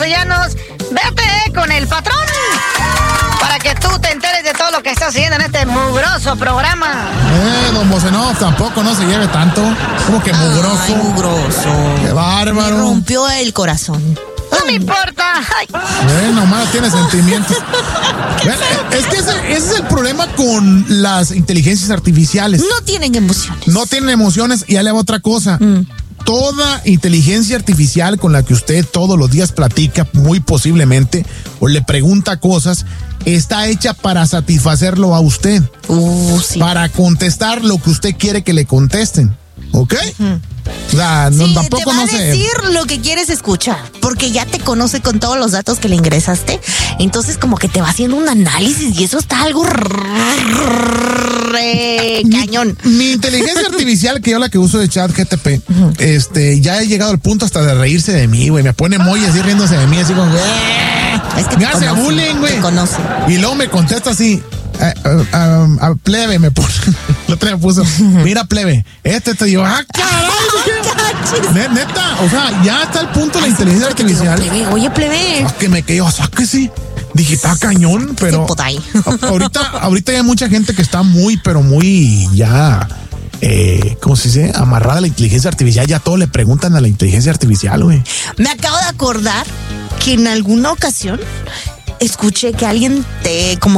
Castellanos, vete con el patrón para que tú te enteres de todo lo que está haciendo en este mugroso programa. Don Bocenov, tampoco no se lleve tanto. Como que mugroso. Ay, mugroso. Qué bárbaro. Me rompió el corazón. No me importa. Ay. Nomás tiene sentimientos. Es que ese es el problema con las inteligencias artificiales. No tienen emociones. No tienen emociones. Y ya le hago otra cosa. Toda inteligencia artificial con la que usted todos los días platica, muy posiblemente, o le pregunta cosas, está hecha para satisfacerlo a usted. Sí. Para contestar lo que usted quiere que le contesten. ¿Ok? O sea, Sí, tampoco te va no a sé. decir lo que quieres escuchar, porque ya te conoce con todos los datos que le ingresaste. Entonces, como que te va haciendo un análisis y eso está algo cañón. Mi inteligencia artificial, que yo la que uso de ChatGPT, ya he llegado al punto hasta de reírse de mí, güey. Me pone emoji así riéndose de mí, así como, Es que me te hace conoce, bullying, güey. te conoce. Y luego me contesta así, a plebe me puso, la otra me puso, mira plebe, te yo, caray, neta, o sea, ya está el punto de la inteligencia artificial. Oye, plebe. Que me quedó, sáquese. Dije, está cañón, pero ahorita ya hay mucha gente que está muy, pero muy ya, ¿cómo se dice? Amarrada a la inteligencia artificial. Ya todo le preguntan a la inteligencia artificial, güey. Me acabo de acordar que en alguna ocasión escuché que alguien como